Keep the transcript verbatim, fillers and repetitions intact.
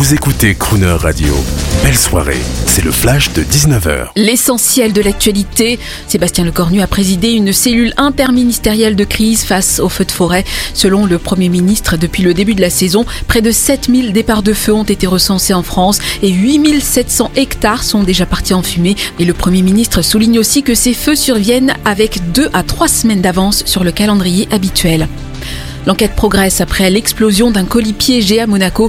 Vous écoutez Crooner Radio. Belle soirée, c'est le flash de dix-neuf heures. L'essentiel de l'actualité, Sébastien Lecornu a présidé une cellule interministérielle de crise face aux feux de forêt. Selon le Premier ministre, depuis le début de la saison, près de sept mille départs de feu ont été recensés en France et huit mille sept cents hectares sont déjà partis en fumée. Et le Premier ministre souligne aussi que ces feux surviennent avec deux à trois semaines d'avance sur le calendrier habituel. L'enquête progresse après l'explosion d'un colis piégé à Monaco.